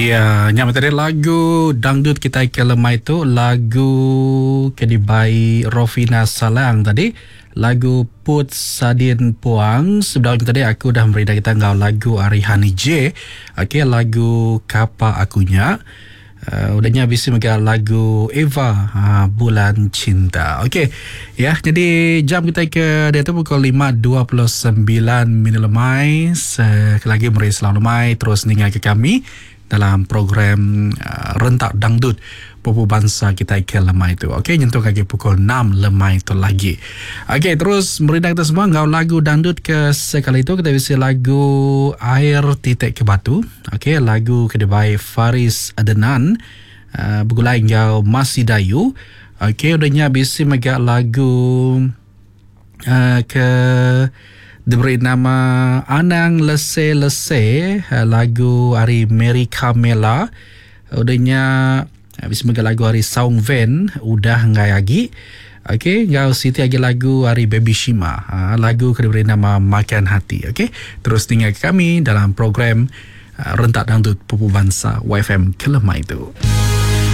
Ya, nyama tadi lagu dangdut kita ke lemah itu lagu kedibai Rofina Salang tadi, lagu Put Sadin Puang. Sebelum tadi aku dah beri kita ngau lagu Arihani J. Okey, lagu Kapa Akunya. Udahnya habis juga lagu Eva Bulan Cinta. Okey. Ya, jadi jam kita ke dia tu pukul 5.29 lemai. Lagi meri selalu lemai terus dengar ke kami dalam program Rentak Dangdut Pupu Bangsa kita ke lemai itu. Okey, nyentuh lagi pukul 6 lemai itu lagi. Okey, terus meridak kita semua ngau lagu dangdut ke sekali itu kita bisa lagu Air Titik ke Batu. Okey, lagu kedua Faris Adenan. Begulai ngau Masih Dayu. Okey, udahnya bisa megak lagu ke diberi nama Anang Lese Lese, lagu hari Mary Kamela. Udahnya habis megak lagu hari Saung Ven udah ngai lagi. Okey, ngau Siti lagi lagu hari Baby Shima, lagu diberi nama Makan Hati. Okey, terus tinggal kami dalam program Rentak Dangdut Pupu Bangsa YFM Kelemah itu.